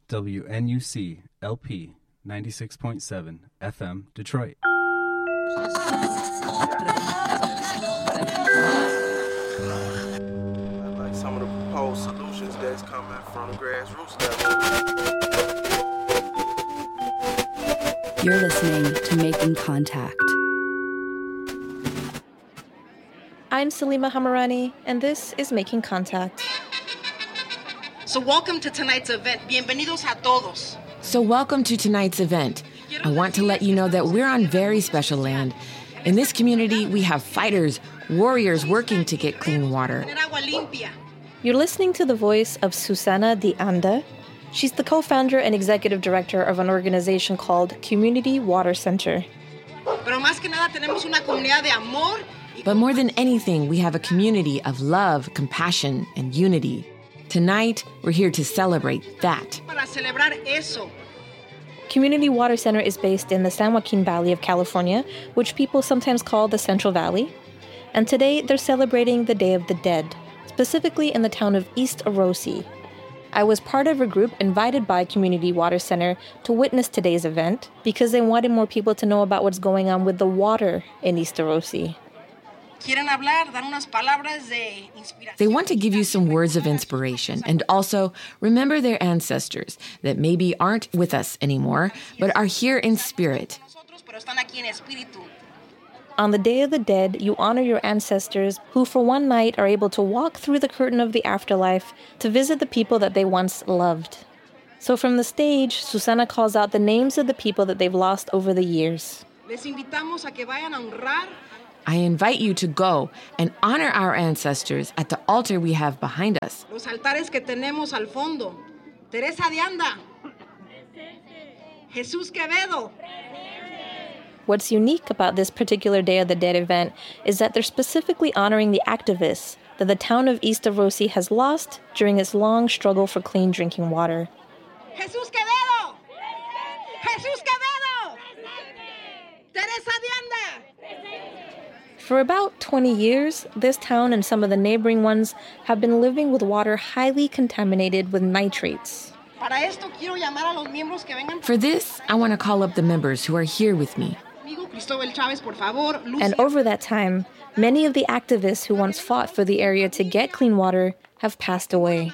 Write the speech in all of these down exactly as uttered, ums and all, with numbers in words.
W N U C L P ninety-six point seven F M Detroit. Like some of the proposed solutions that's coming from grassroots level. You're listening to Making Contact. I'm Salima Hamarani, and this is Making Contact. So welcome to tonight's event. Bienvenidos a todos. So welcome to tonight's event. I want to let you know that we're on very special land. In this community, we have fighters, warriors working to get clean water. You're listening to the voice of Susana de Anda. She's the co-founder and executive director of an organization called Community Water Center. But more than anything, we have a community of love, compassion, and unity. Tonight, we're here to celebrate that. Community Water Center is based in the San Joaquin Valley of California, which people sometimes call the Central Valley. And today, they're celebrating the Day of the Dead, specifically in the town of East Arosi. I was part of a group invited by Community Water Center to witness today's event because they wanted more people to know about what's going on with the water in East Arosi. They want to give you some words of inspiration and also remember their ancestors that maybe aren't with us anymore, but are here in spirit. On the Day of the Dead, you honor your ancestors who for one night are able to walk through the curtain of the afterlife to visit the people that they once loved. So from the stage, Susana calls out the names of the people that they've lost over the years. I invite you to go and honor our ancestors at the altar we have behind us. Los altares que tenemos al fondo. Teresa de Anda. Jesús Quevedo. What's unique about this particular Day of the Dead event is that they're specifically honoring the activists that the town of East Arosi has lost during its long struggle for clean drinking water. Jesús Quevedo. Jesús Quevedo. Teresa de Anda. For about twenty years, this town and some of the neighboring ones have been living with water highly contaminated with nitrates. For this, I want to call up the members who are here with me. And over that time, many of the activists who once fought for the area to get clean water have passed away.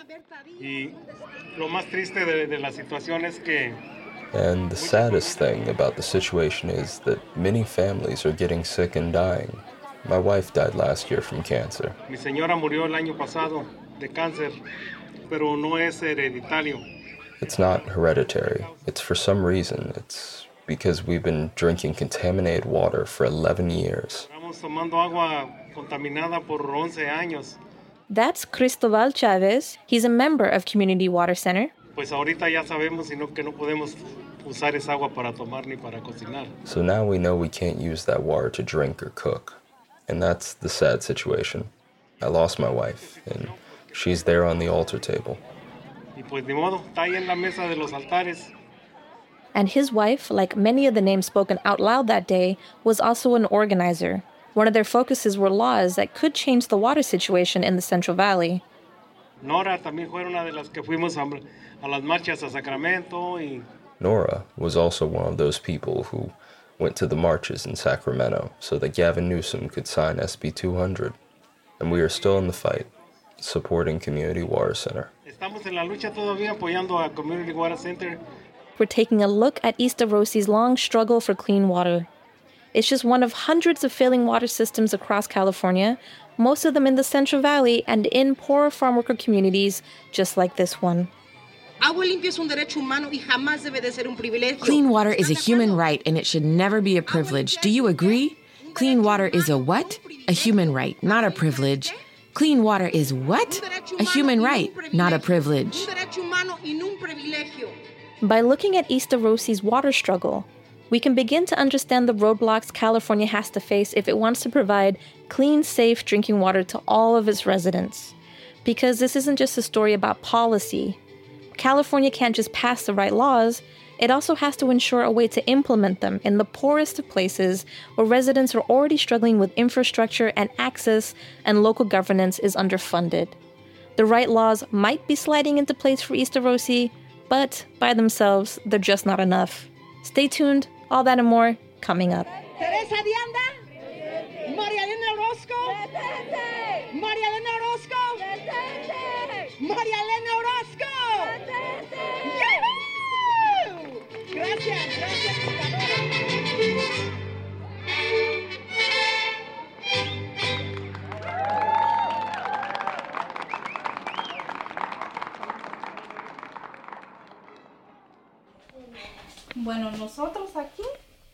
And the saddest thing about the situation is that many families are getting sick and dying. My wife died last year from cancer. Mi señora murió el año pasado de cáncer, pero no es hereditario. It's not hereditary. It's for some reason. It's because we've been drinking contaminated water for eleven years. Estamos tomando agua contaminada por once años. That's Cristobal Chavez. He's a member of Community Water Center. Pues ahorita ya sabemos que no podemos usar esa agua para tomar ni para cocinar. So now we know we can't use that water to drink or cook. And that's the sad situation. I lost my wife, and she's there on the altar table. Y pues ni modo, está ahí en la mesa de los altares. And his wife, like many of the names spoken out loud that day, was also an organizer. One of their focuses were laws that could change the water situation in the Central Valley. Nora también fue una de las que fuimos a, a las marchas a Sacramento. Y... Nora was also one of those people who went to the marches in Sacramento so that Gavin Newsom could sign S B two hundred. And we are still in the fight, supporting Community Water Center. Estamos en la lucha todavía apoyando a Community Water Center. We're taking a look at East Arosi's long struggle for clean water. It's just one of hundreds of failing water systems across California, most of them in the Central Valley and in poor farm worker communities just like this one. Clean water is a human right and it should never be a privilege. Do you agree? Clean water is a what? A human right, not a privilege. Clean water is what? A human right, not a privilege. By looking at East Arosi's water struggle, we can begin to understand the roadblocks California has to face if it wants to provide clean, safe drinking water to all of its residents. Because this isn't just a story about policy. California can't just pass the right laws, it also has to ensure a way to implement them in the poorest of places where residents are already struggling with infrastructure and access and local governance is underfunded. The right laws might be sliding into place for East Arosi, But by themselves, they're just not enough. Stay tuned, all that and more coming up. Teresa Dianda, Maria Elena Orozco, Maria Elena Orozco, Maria Elena Orozco. ¡Yahoo! Gracias, gracias, Salvador. Bueno, nosotros aquí,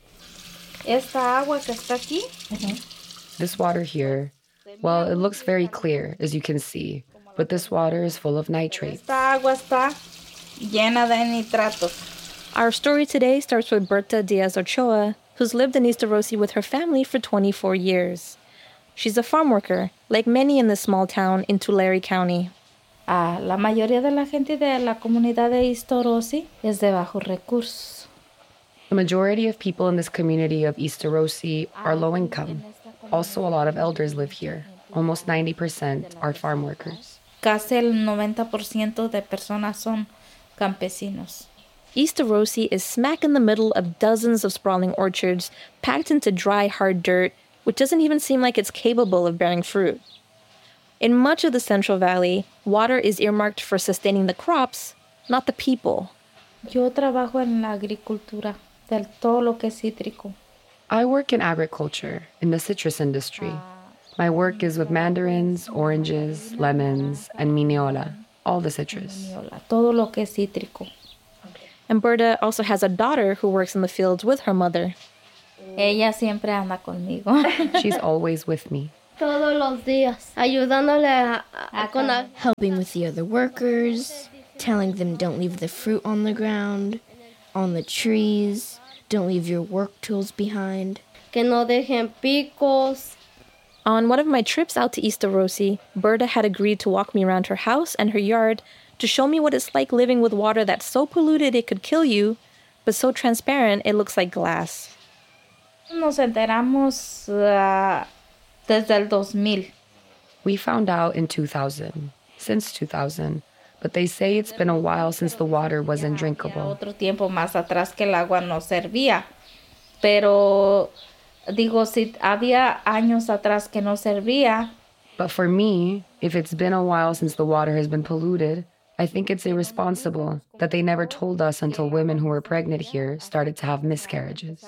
esta agua que está aquí. This water here, well, it looks very clear, as you can see, but this water is full of nitrates. Esta agua está llena de nitratos. Our story today starts with Berta Diaz Ochoa, who's lived in East Arosi with her family for twenty-four years. She's a farm worker, like many in this small town in Tulare County. Ah, la mayoría de la gente de la comunidad de East Arosi es de bajos recursos. The majority of people in this community of East Arosi are low income. Also, a lot of elders live here. Almost ninety percent are farm workers. Casi el noventa por ciento de personas son campesinos. East Arosi is smack in the middle of dozens of sprawling orchards packed into dry, hard dirt, which doesn't even seem like it's capable of bearing fruit. In much of the Central Valley, water is earmarked for sustaining the crops, not the people. Yo trabajo en la agricultura, del todo lo que es cítrico. I work in agriculture, in the citrus industry. My work is with mandarins, oranges, lemons, and miniola, all the citrus. Todo lo que es cítrico. And Berta also has a daughter who works in the fields with her mother. Ella siempre anda conmigo. She's always with me. Todos los días, ayudándole a, a, con la... helping with the other workers, telling them don't leave the fruit on the ground, on the trees, don't leave your work tools behind. Que no dejen picos. On one of my trips out to East Arosi, Berta had agreed to walk me around her house and her yard to show me what it's like living with water that's so polluted it could kill you, but so transparent it looks like glass. Nos enteramos uh, desde el dos mil. We found out in two thousand, since two thousand, but they say it's been a while since the water wasn't drinkable. Otro tiempo más atrás que el agua no servía, pero digo, si había años atrás que no servía. But for me, if it's been a while since the water has been polluted, I think it's irresponsible that they never told us until women who were pregnant here started to have miscarriages.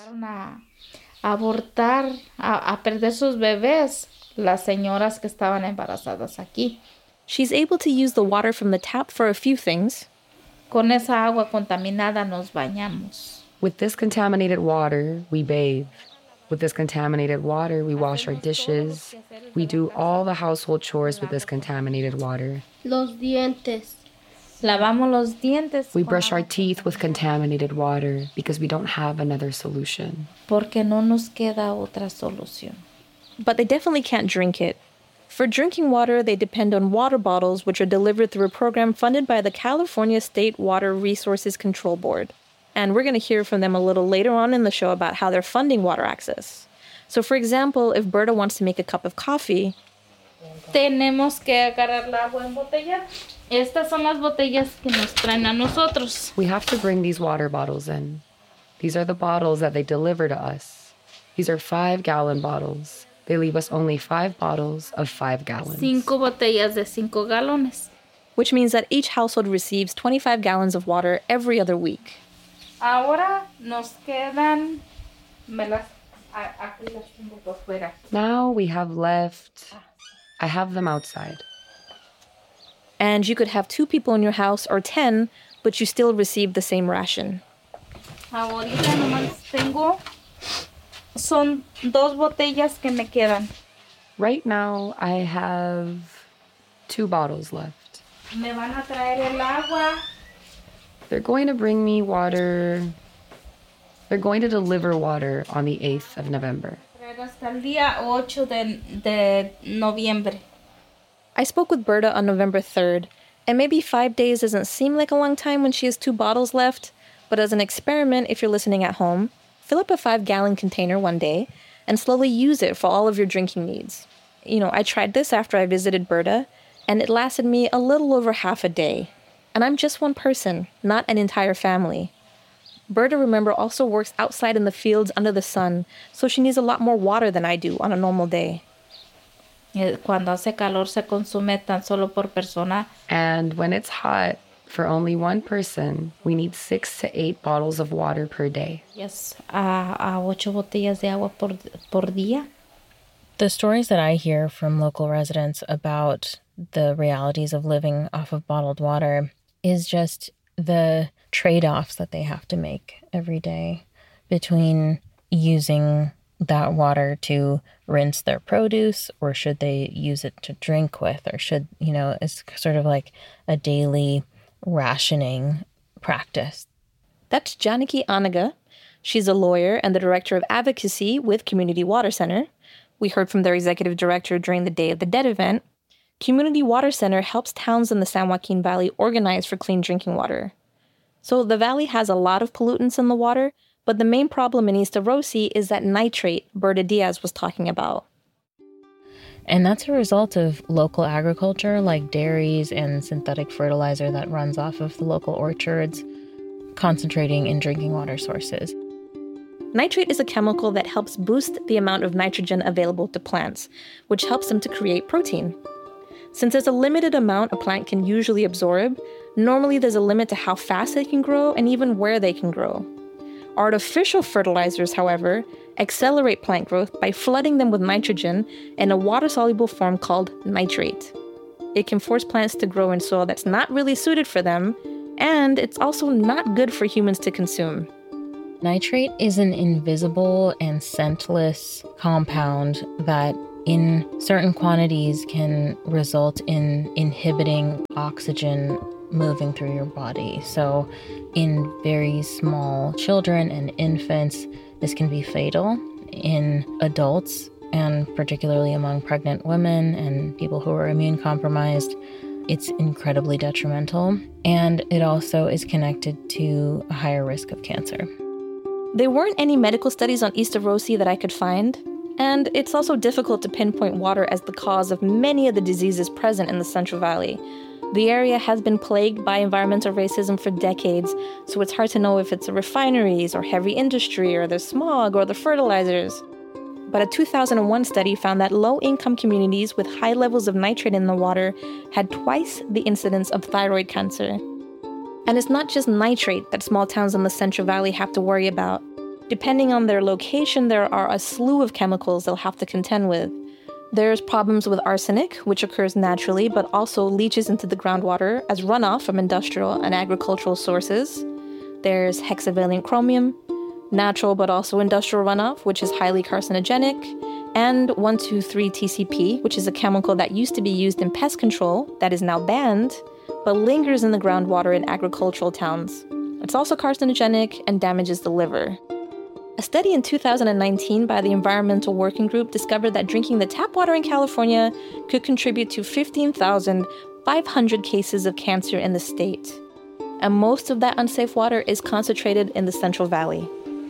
A abortar, a, a perder sus bebés, las señoras que estaban embarazadas aquí. She's able to use the water from the tap for a few things. Con esa agua contaminada nos bañamos. With this contaminated water, we bathe. With this contaminated water, we wash our dishes. We do all the household chores with this contaminated water. Los dientes. Lavamos los dientes. We brush our teeth with contaminated water because we don't have another solution. Porque no nos queda otra solución. But they definitely can't drink it. For drinking water, they depend on water bottles, which are delivered through a program funded by the California State Water Resources Control Board. And we're going to hear from them a little later on in the show about how they're funding water access. So, for example, if Berta wants to make a cup of coffee, tenemos que agarrar el agua embotellada. Estas son las botellas que nos traen a nosotros. We have to bring these water bottles in. These are the bottles that they deliver to us. These are five-gallon bottles. They leave us only five bottles of five gallons. Cinco botellas de cinco galones. Which means that each household receives twenty-five gallons of water every other week. Ahora nos quedan... Me las, aquí las tengo por fuera. Now we have left... I have them outside. And you could have two people in your house or ten, but you still receive the same ration. Ahorita nomás tengo... Son dos botellas que me quedan. Right now, I have two bottles left. Me van a traer el agua. They're going to bring me water. They're going to deliver water on the eighth of November. Hasta el día ocho de, de noviembre. I spoke with Berta on November third, and maybe five days doesn't seem like a long time when she has two bottles left, but as an experiment, if you're listening at home, fill up a five-gallon container one day and slowly use it for all of your drinking needs. You know, I tried this after I visited Berta, and it lasted me a little over half a day. And I'm just one person, not an entire family. Berta, remember, also works outside in the fields under the sun, so she needs a lot more water than I do on a normal day. Cuando hace calor se consume tan solo por persona. And when it's hot, for only one person, we need six to eight bottles of water per day. Yes, a, a ocho botellas de agua por, por día. The stories that I hear from local residents about the realities of living off of bottled water is just the trade-offs that they have to make every day between using that water to rinse their produce, or should they use it to drink with, or should, you know, it's sort of like a daily rationing practice. That's Janaki Anaga. She's a lawyer and the director of advocacy with Community Water Center. We heard from their executive director during the Day of the Dead event. Community Water Center helps towns in the San Joaquin Valley organize for clean drinking water. So the valley has a lot of pollutants in the water, but the main problem in Isla Rosy is that nitrate Berta Diaz was talking about. And that's a result of local agriculture like dairies and synthetic fertilizer that runs off of the local orchards, concentrating in drinking water sources. Nitrate is a chemical that helps boost the amount of nitrogen available to plants, which helps them to create protein. Since there's a limited amount a plant can usually absorb, normally there's a limit to how fast they can grow and even where they can grow. Artificial fertilizers, however, accelerate plant growth by flooding them with nitrogen in a water-soluble form called nitrate. It can force plants to grow in soil that's not really suited for them, and it's also not good for humans to consume. Nitrate is an invisible and scentless compound that in certain quantities can result in inhibiting oxygen moving through your body. So in very small children and infants, this can be fatal. In adults, and particularly among pregnant women and people who are immune compromised, it's incredibly detrimental. And it also is connected to a higher risk of cancer. There weren't any medical studies on Isla Rosy that I could find, and it's also difficult to pinpoint water as the cause of many of the diseases present in the Central Valley. The area has been plagued by environmental racism for decades, so it's hard to know if it's the refineries or heavy industry or the smog or the fertilizers. But a two thousand one study found that low-income communities with high levels of nitrate in the water had twice the incidence of thyroid cancer. And it's not just nitrate that small towns in the Central Valley have to worry about. Depending on their location, there are a slew of chemicals they'll have to contend with. There's problems with arsenic, which occurs naturally but also leaches into the groundwater as runoff from industrial and agricultural sources. There's hexavalent chromium, natural but also industrial runoff, which is highly carcinogenic, and one two three T C P, which is a chemical that used to be used in pest control that is now banned, but lingers in the groundwater in agricultural towns. It's also carcinogenic and damages the liver. A study in two thousand nineteen by the Environmental Working Group discovered that drinking the tap water in California could contribute to fifteen thousand five hundred cases of cancer in the state. And most of that unsafe water is concentrated in the Central Valley.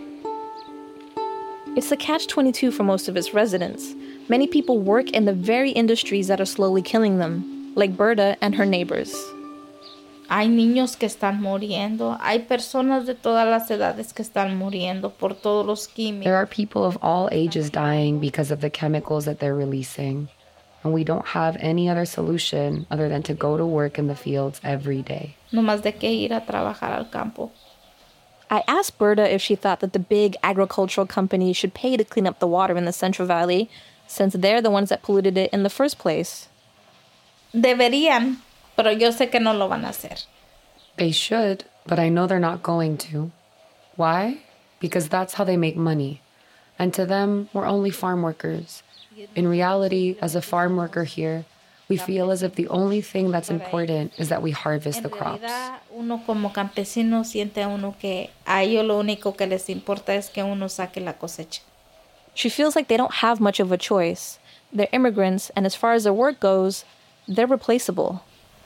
It's a catch twenty-two for most of its residents. Many people work in the very industries that are slowly killing them, like Berta and her neighbors. Hay niños que están muriendo. Hay personas de todas las edades que están muriendo por todos los químicos. There are people of all ages dying because of the chemicals that they're releasing. And we don't have any other solution other than to go to work in the fields every day. No más de que ir a trabajar al campo. I asked Berta if she thought that the big agricultural companies should pay to clean up the water in the Central Valley, since they're the ones that polluted it in the first place. Deberían. Pero yo sé que no lo van a hacer. They should, but I know they're not going to. Why? Because that's how they make money. And to them, we're only farm workers. In reality, as a farm worker here, we feel as if the only thing that's important is that we harvest the crops. Uno como campesino siente uno que a ellos lo único que les importa es que uno saque la cosecha. She feels like they don't have much of a choice. They're immigrants, and as far as their work goes, they're replaceable.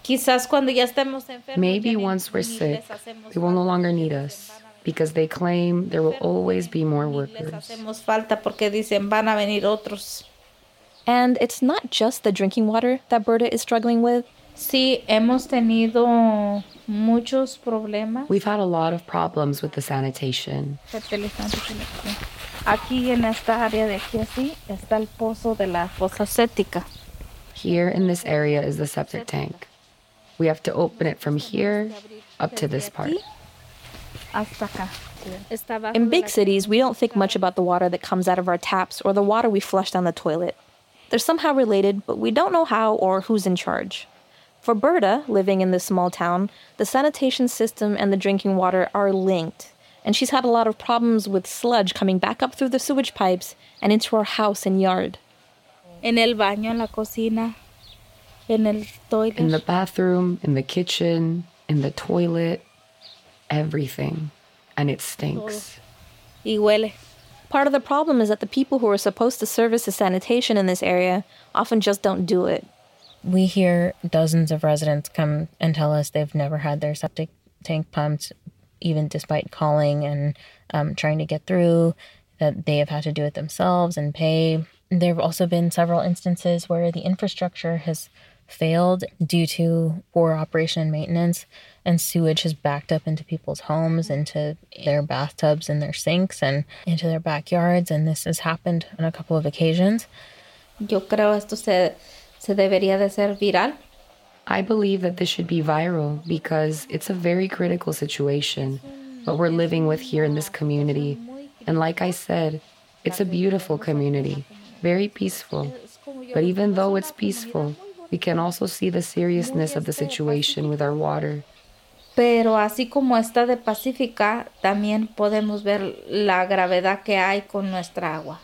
Maybe once we're sick, they will no longer need us, because they claim there will always be more workers. And it's not just the drinking water that Berta is struggling with. Sí, hemos tenido muchos problemas. We've had a lot of problems with the sanitation. Aquí en esta área de aquí así está el pozo de la fosa séptica. Here in this area is the septic tank. We have to open it from here up to this part. Hasta acá. In big cities, we don't think much about the water that comes out of our taps or the water we flush down the toilet. They're somehow related, but we don't know how or who's in charge. For Berta, living in this small town, the sanitation system and the drinking water are linked, and she's had a lot of problems with sludge coming back up through the sewage pipes and into her house and yard. En el baño, en la cocina, en el toilet. In the bathroom, in the kitchen, in the toilet, everything. And it stinks. Y huele. Part of the problem is that the people who are supposed to service the sanitation in this area often just don't do it. We hear dozens of residents come and tell us they've never had their septic tank pumped, even despite calling and um, trying to get through, that they have had to do it themselves and pay. There have also been several instances where the infrastructure has failed due to poor operation and maintenance, and sewage has backed up into people's homes, into their bathtubs and their sinks, and into their backyards, and this has happened on a couple of occasions. Yo creo esto se, se debería de ser viral. I believe that this should be viral because it's a very critical situation, what we're living with here in this community. And like I said, it's a beautiful community, very peaceful. But even though it's peaceful, we can also see the seriousness of the situation with our water. Pero así como está de pacífica, también podemos ver la gravedad que hay con nuestra agua.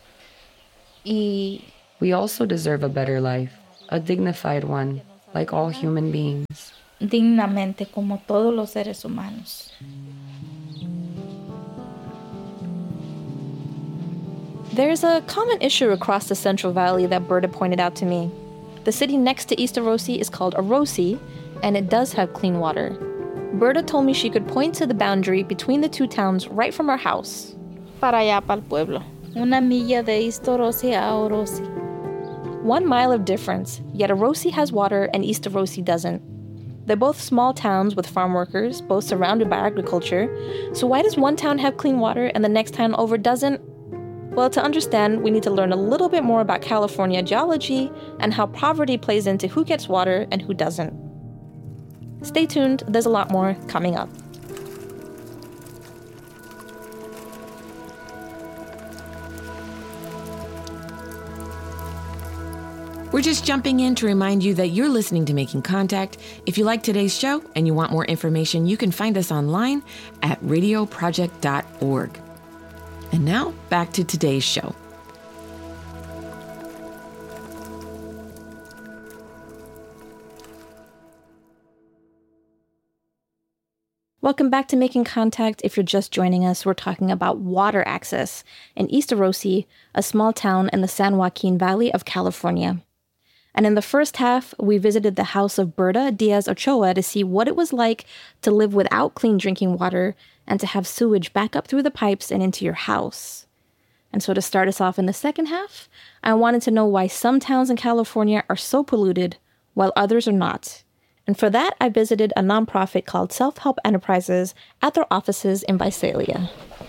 Y we also deserve a better life, a dignified one, like all human beings. Dignamente, como todos los seres humanos. There's a common issue across the Central Valley that Berta pointed out to me. The city next to East Arosi is called Arosi, and it does have clean water. Berta told me she could point to the boundary between the two towns right from her house. Para allá, para el pueblo. Una milla de East Arosi a Arosi. One mile of difference, yet Arosi has water and East Arosi doesn't. They're both small towns with farm workers, both surrounded by agriculture. So why does one town have clean water and the next town over doesn't? Well, to understand, we need to learn a little bit more about California geology and how poverty plays into who gets water and who doesn't. Stay tuned, there's a lot more coming up. We're just jumping in to remind you that you're listening to Making Contact. If you like today's show and you want more information, you can find us online at radio project dot org. And now, back to today's show. Welcome back to Making Contact. If you're just joining us, we're talking about water access in East Arosi, a small town in the San Joaquin Valley of California. And in the first half, we visited the house of Berta Diaz Ochoa to see what it was like to live without clean drinking water and to have sewage back up through the pipes and into your house. And so to start us off in the second half, I wanted to know why some towns in California are so polluted while others are not. And for that, I visited a nonprofit called Self-Help Enterprises at their offices in Visalia.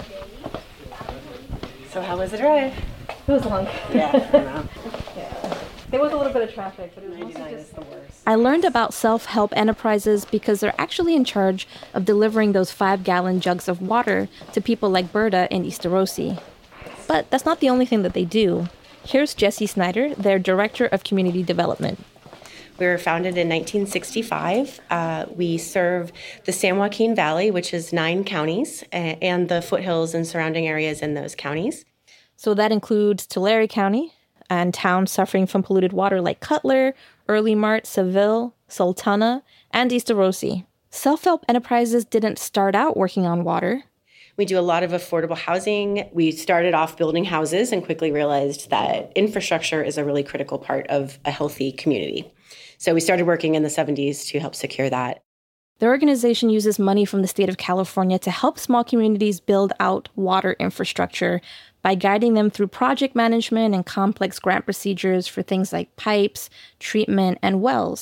So how was the drive? It was long. Yeah, I know. Yeah. There was a little bit of traffic, but it was mostly ninety-nine just... is the worst. I learned about Self-Help Enterprises because they're actually in charge of delivering those five-gallon jugs of water to people like Berta in East Arosi. But that's not the only thing that they do. Here's Jessie Snyder, their Director of Community Development. We were founded in nineteen sixty-five. Uh, we serve the San Joaquin Valley, which is nine counties, uh, and the foothills and surrounding areas in those counties. So that includes Tulare County and towns suffering from polluted water like Cutler, Early Mart, Seville, Sultana, and East Arosi. Self-Help Enterprises didn't start out working on water. We do a lot of affordable housing. We started off building houses and quickly realized that infrastructure is a really critical part of a healthy community. So we started working in the seventies to help secure that. The organization uses money from the state of California to help small communities build out water infrastructure by guiding them through project management and complex grant procedures for things like pipes, treatment, and wells.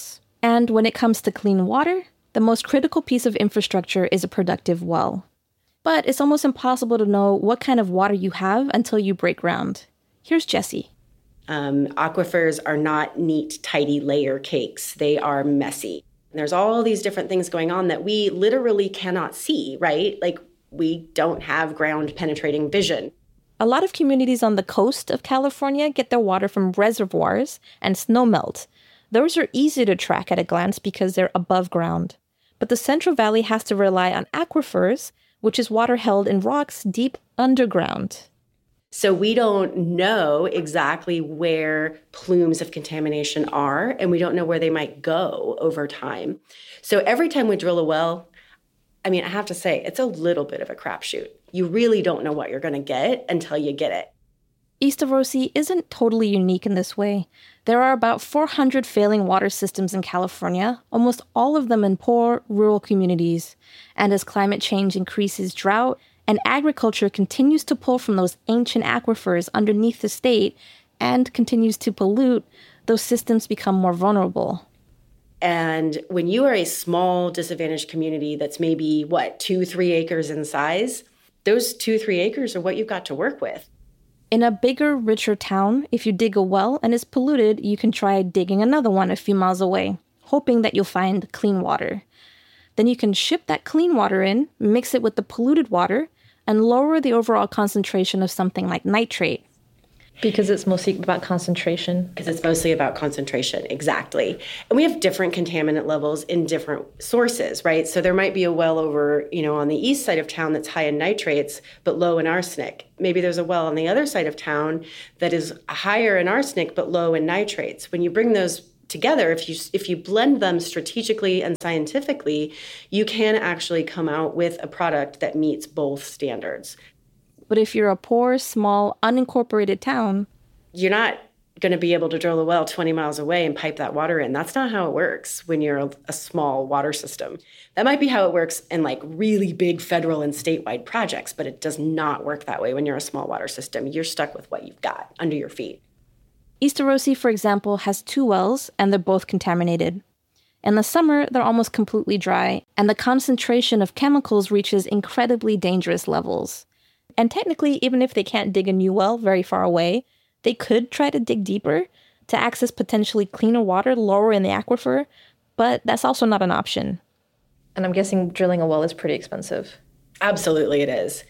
And when it comes to clean water, the most critical piece of infrastructure is a productive well. But it's almost impossible to know what kind of water you have until you break ground. Here's Jessie. Um, aquifers are not neat, tidy layer cakes. They are messy. And there's all these different things going on that we literally cannot see, right? Like, we don't have ground penetrating vision. A lot of communities on the coast of California get their water from reservoirs and snowmelt. Those are easy to track at a glance because they're above ground. But the Central Valley has to rely on aquifers, which is water held in rocks deep underground. So we don't know exactly where plumes of contamination are, and we don't know where they might go over time. So every time we drill a well, I mean, I have to say, it's a little bit of a crapshoot. You really don't know what you're going to get until you get it. East of Rosie isn't totally unique in this way. There are about four hundred failing water systems in California, almost all of them in poor, rural communities. And as climate change increases drought, and agriculture continues to pull from those ancient aquifers underneath the state and continues to pollute, those systems become more vulnerable. And when you are a small, disadvantaged community that's maybe, what, two, three acres in size, those two, three acres are what you've got to work with. In a bigger, richer town, if you dig a well and it's polluted, you can try digging another one a few miles away, hoping that you'll find clean water. Then you can ship that clean water in, mix it with the polluted water, and lower the overall concentration of something like nitrate. Because it's mostly about concentration. Because it's mostly about concentration, exactly. And we have different contaminant levels in different sources, right? So there might be a well over, you know, on the east side of town that's high in nitrates, but low in arsenic. Maybe there's a well on the other side of town that is higher in arsenic, but low in nitrates. When you bring those together, if you if you blend them strategically and scientifically, you can actually come out with a product that meets both standards. But if you're a poor, small, unincorporated town, you're not going to be able to drill a well twenty miles away and pipe that water in. That's not how it works when you're a, a small water system. That might be how it works in like really big federal and statewide projects, but it does not work that way when you're a small water system. You're stuck with what you've got under your feet. East of Rosie, for example, has two wells, and they're both contaminated. In the summer, they're almost completely dry, and the concentration of chemicals reaches incredibly dangerous levels. And technically, even if they can't dig a new well very far away, they could try to dig deeper to access potentially cleaner water lower in the aquifer, but that's also not an option. And I'm guessing drilling a well is pretty expensive. Absolutely it is.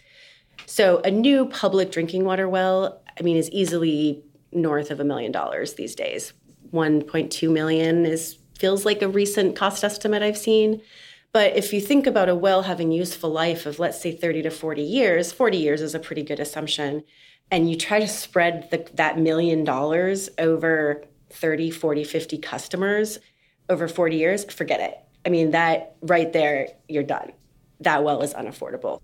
So a new public drinking water well, I mean, is easily north of a million dollars these days. one point two million is feels like a recent cost estimate I've seen. But if you think about a well having useful life of, let's say, thirty to forty years, forty years is a pretty good assumption, and you try to spread the, that million dollars over thirty, forty, fifty customers over forty years, forget it. I mean, that right there, you're done. That well is unaffordable.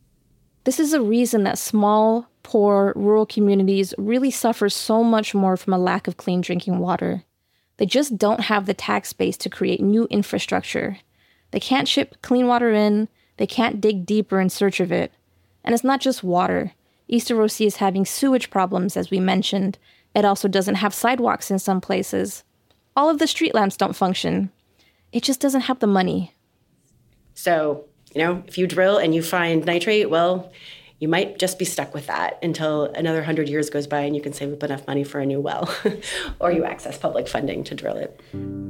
This is a reason that small, poor, rural communities really suffer so much more from a lack of clean drinking water. They just don't have the tax base to create new infrastructure. They can't ship clean water in, they can't dig deeper in search of it. And it's not just water. East of Rosie is having sewage problems, as we mentioned. It also doesn't have sidewalks in some places. All of the street lamps don't function. It just doesn't have the money. So, you know, if you drill and you find nitrate, well, you might just be stuck with that until another hundred years goes by and you can save up enough money for a new well, or you access public funding to drill it.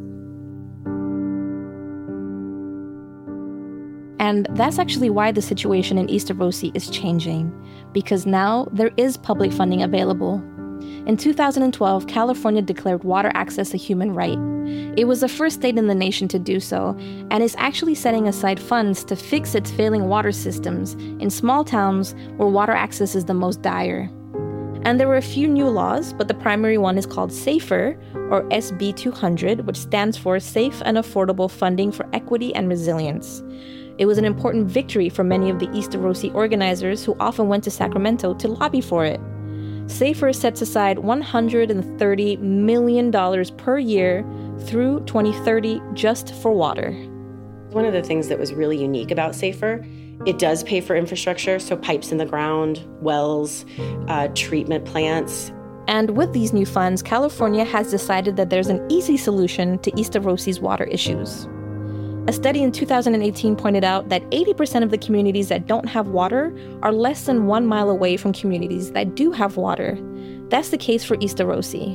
And that's actually why the situation in East of Rosie is changing, because now there is public funding available. In two thousand twelve, California declared water access a human right. It was the first state in the nation to do so, and is actually setting aside funds to fix its failing water systems in small towns where water access is the most dire. And there were a few new laws, but the primary one is called SAFER, or S B two hundred, which stands for Safe and Affordable Funding for Equity and Resilience. It was an important victory for many of the East of Rosie organizers who often went to Sacramento to lobby for it. SAFER sets aside one hundred thirty million dollars per year through twenty thirty just for water. One of the things that was really unique about SAFER, it does pay for infrastructure, so pipes in the ground, wells, uh, treatment plants. And with these new funds, California has decided that there's an easy solution to East Arosi's water issues. A study in two thousand eighteen pointed out that eighty percent of the communities that don't have water are less than one mile away from communities that do have water. That's the case for East Arosi.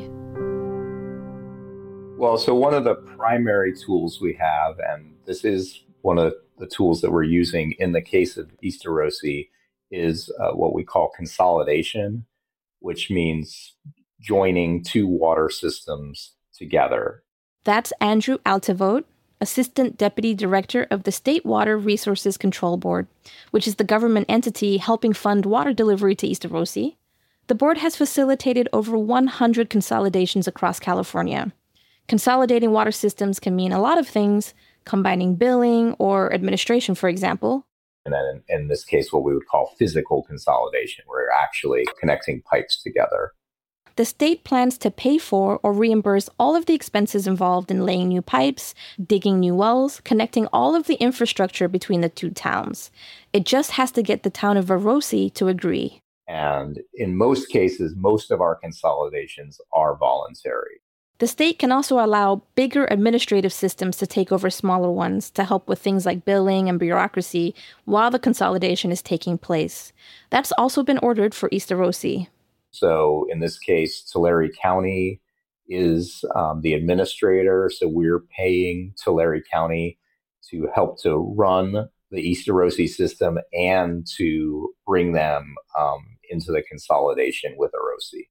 Well, so one of the primary tools we have, and this is one of the tools that we're using in the case of East Arosi, is uh, what we call consolidation, which means joining two water systems together. That's Andrew Altivote, Assistant Deputy Director of the State Water Resources Control Board, which is the government entity helping fund water delivery to East Arosi. The board has facilitated over one hundred consolidations across California. Consolidating water systems can mean a lot of things, combining billing or administration, for example. And then in, in this case, what we would call physical consolidation, where you're actually connecting pipes together. The state plans to pay for or reimburse all of the expenses involved in laying new pipes, digging new wells, connecting all of the infrastructure between the two towns. It just has to get the town of Arosi to agree. And in most cases, most of our consolidations are voluntary. The state can also allow bigger administrative systems to take over smaller ones to help with things like billing and bureaucracy while the consolidation is taking place. That's also been ordered for East Arosi. So in this case, Tulare County is um, the administrator. So we're paying Tulare County to help to run the East Arosi system and to bring them um, into the consolidation with Arosi.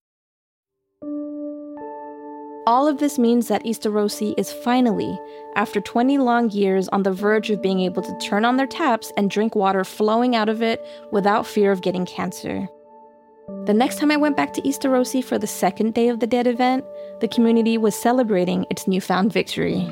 All of this means that East Arosi is finally, after twenty long years, on the verge of being able to turn on their taps and drink water flowing out of it without fear of getting cancer. The next time I went back to East Arosi for the second Day of the Dead event, the community was celebrating its newfound victory.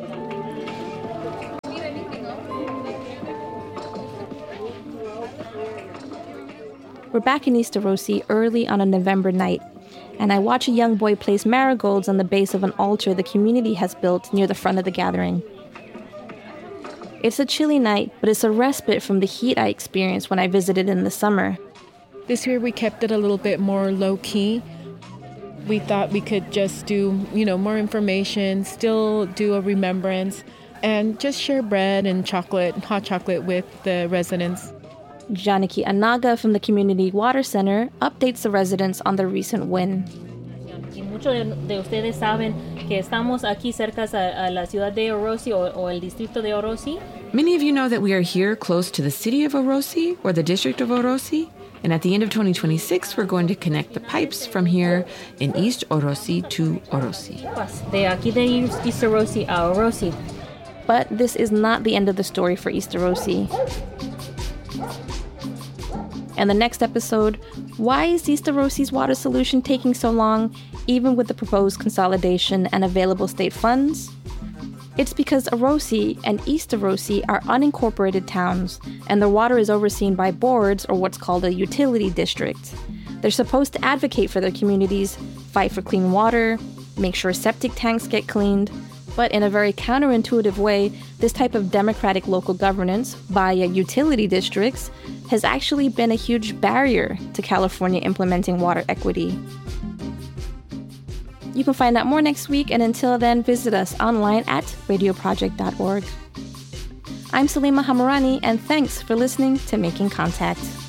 We're back in East Arosi early on a November night, and I watch a young boy place marigolds on the base of an altar the community has built near the front of the gathering. It's a chilly night, but it's a respite from the heat I experienced when I visited in the summer. This year we kept it a little bit more low-key. We thought we could just do, you know, more information, still do a remembrance, and just share bread and chocolate, hot chocolate with the residents. Janaki Anaga from the Community Water Center updates the residents on the recent win. Y muchos de ustedes saben que estamos aquí cerca a la ciudad de Arosi o, o el distrito de Arosi. Many of you know that we are here close to the city of Arosi or the district of Arosi. And at the end of twenty twenty-six, we're going to connect the pipes from here in East Arosi to Arosi. De aquí de East Arosi a Arosi. But this is not the end of the story for East Arosi. And the next episode, why is East Arosi's water solution taking so long, even with the proposed consolidation and available state funds? It's because Arosi and East Arosi are unincorporated towns, and their water is overseen by boards, or what's called a utility district. They're supposed to advocate for their communities, fight for clean water, make sure septic tanks get cleaned. But in a very counterintuitive way, this type of democratic local governance via utility districts has actually been a huge barrier to California implementing water equity. You can find out more next week, and until then, visit us online at radio project dot org. I'm Salima Hamarani, and thanks for listening to Making Contact.